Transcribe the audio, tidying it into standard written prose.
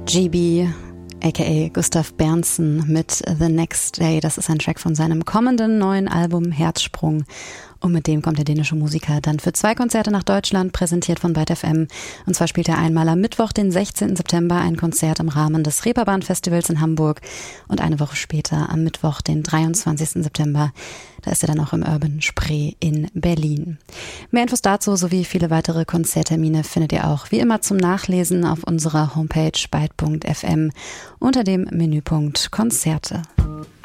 GB, aka Gustav Berndsen mit The Next Day. Das ist ein Track von seinem kommenden neuen Album Herzsprung. Und mit dem kommt der dänische Musiker dann für 2 Konzerte nach Deutschland, präsentiert von Byte FM. Und zwar spielt er einmal am Mittwoch, den 16. September, ein Konzert im Rahmen des Reeperbahn-Festivals in Hamburg. Und eine Woche später, am Mittwoch, den 23. September, da ist er dann auch im Urban Spree in Berlin. Mehr Infos dazu sowie viele weitere Konzerttermine findet ihr auch wie immer zum Nachlesen auf unserer Homepage byte.fm unter dem Menüpunkt Konzerte.